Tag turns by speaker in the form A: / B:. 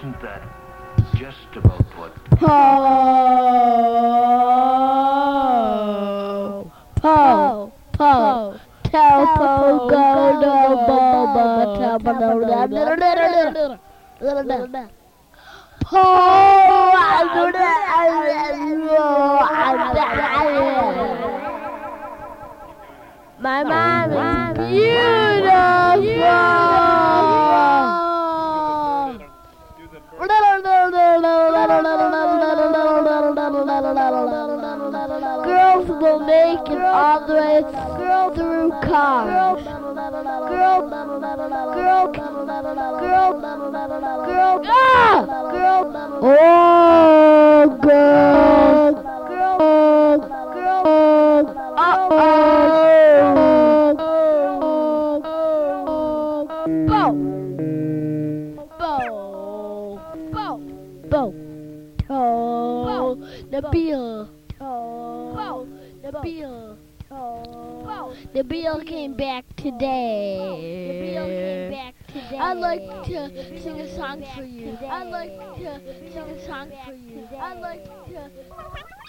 A: isn't that just about what...
B: Po, po, po, tell po, go, no, bo, tell po, my mom is beautiful. Girls will make it all the way through cars. Oh, girl. Nabil came back today. I'd like to sing a song for you.